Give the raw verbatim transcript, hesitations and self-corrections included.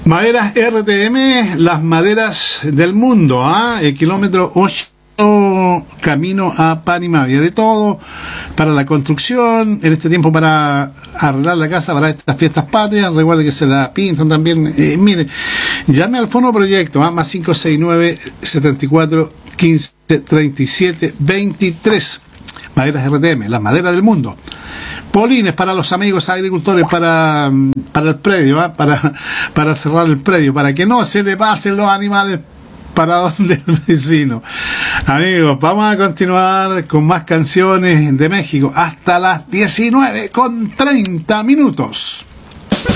Maderas R T M, las maderas del mundo, ¿ah? El kilómetro ocho, camino a Panimavia. De todo para la construcción, en este tiempo para arreglar la casa para estas fiestas patrias. Recuerde que se la pintan también. Eh, mire, llame al Fono Proyecto, ¿ah? Más cinco seis nueve, setenta y cuatro, quince, treinta y siete, veintitrés. Maderas R T M, las maderas del mundo. Polines para los amigos agricultores, para, para el predio, ¿eh? para, para cerrar el predio, para que no se le pasen los animales para donde el vecino. Amigos, vamos a continuar con más canciones de México hasta las diecinueve con treinta minutos.